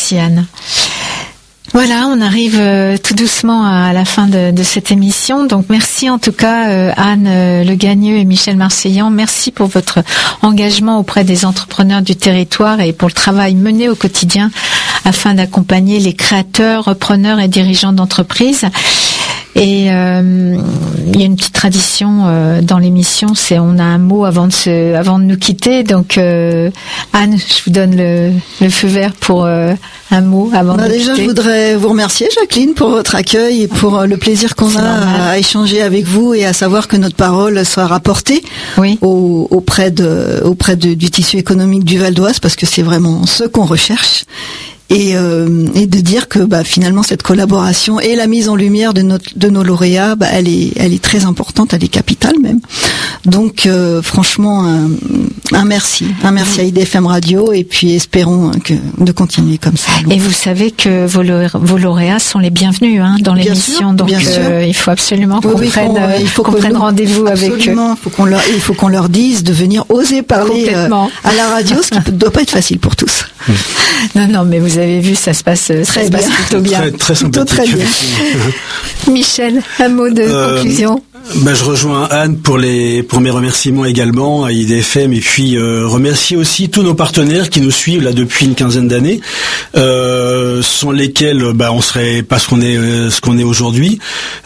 Merci Anne. Voilà, on arrive tout doucement à la fin de cette émission. Donc merci en tout cas Anne Le Gagneux et Michel Marseillan. Merci pour votre engagement auprès des entrepreneurs du territoire et pour le travail mené au quotidien afin d'accompagner les créateurs, repreneurs et dirigeants d'entreprises. Et il y a une petite tradition dans l'émission, c'est on a un mot avant de nous quitter. Donc Anne, je vous donne le feu vert pour un mot avant de nous quitter. Déjà, je voudrais vous remercier, Jacqueline, pour votre accueil et pour le plaisir qu'on a à échanger avec vous et à savoir que notre parole soit rapportée auprès du tissu économique du Val d'Oise, parce que c'est vraiment ce qu'on recherche. Et de dire que finalement cette collaboration et la mise en lumière de nos lauréats, elle est très importante, elle est capitale même. Donc franchement un merci à IDFM Radio, et puis espérons de continuer comme ça. Et vous savez que vos lauréats sont les bienvenus dans l'émission, donc il faut absolument qu'on prenne rendez-vous avec eux. Il faut qu'on leur dise de venir oser parler à la radio, ce qui ne doit pas être facile pour tous. Non, mais vous avez vu, ça se passe plutôt bien. Très sympathique. Très bien. Michel, un mot de conclusion. Je rejoins Anne pour mes remerciements également à IDFM, et puis remercier aussi tous nos partenaires qui nous suivent là depuis une quinzaine d'années, sans lesquels on serait pas ce qu'on est aujourd'hui.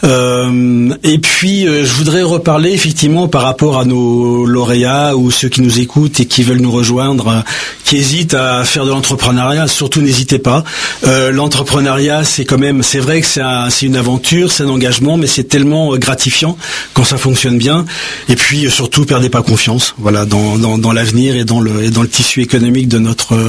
Et puis je voudrais reparler effectivement par rapport à nos lauréats ou ceux qui nous écoutent et qui veulent nous rejoindre, qui hésitent à faire de l'entrepreneuriat. Surtout n'hésitez pas. L'entrepreneuriat, c'est vrai que c'est une aventure, c'est un engagement, mais c'est tellement gratifiant quand ça fonctionne bien. Et puis surtout, perdez pas confiance, dans l'avenir et dans le tissu économique de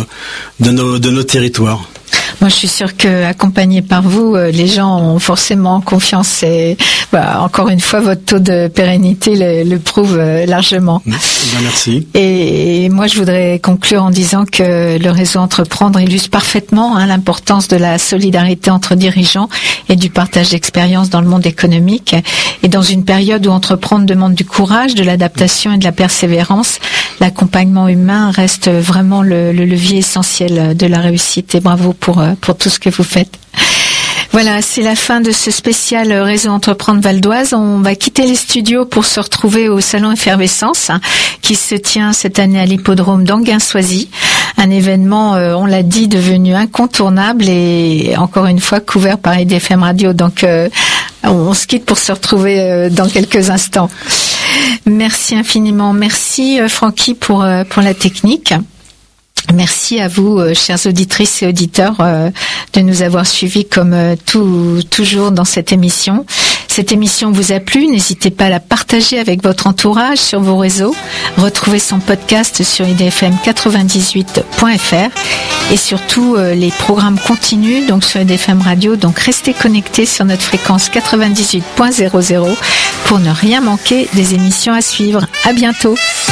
nos territoires. Moi, je suis sûre que, accompagné par vous, les gens ont forcément confiance. Et encore une fois, votre taux de pérennité le prouve largement. Merci. Et moi, je voudrais conclure en disant que le réseau Entreprendre illustre parfaitement l'importance de la solidarité entre dirigeants et du partage d'expériences dans le monde économique. Et dans une période où entreprendre demande du courage, de l'adaptation et de la persévérance, l'accompagnement humain reste vraiment le levier essentiel de la réussite. Et bravo pour tout ce que vous faites. Voilà, c'est la fin de ce spécial Réseau Entreprendre Val d'Oise. On va quitter les studios pour se retrouver au Salon Effervescence qui se tient cette année à l'hippodrome d'Anguin-Soisy. Un événement, on l'a dit, devenu incontournable et encore une fois couvert par IDFM Radio. Donc on se quitte pour se retrouver dans quelques instants. Merci infiniment. Merci Francky pour la technique. Merci à vous, chères auditrices et auditeurs, de nous avoir suivis comme toujours dans cette émission. Cette émission vous a plu, n'hésitez pas à la partager avec votre entourage sur vos réseaux. Retrouvez son podcast sur idfm98.fr et surtout les programmes continuent donc sur IDFM Radio. Donc restez connectés sur notre fréquence 98.00 pour ne rien manquer des émissions à suivre. À bientôt.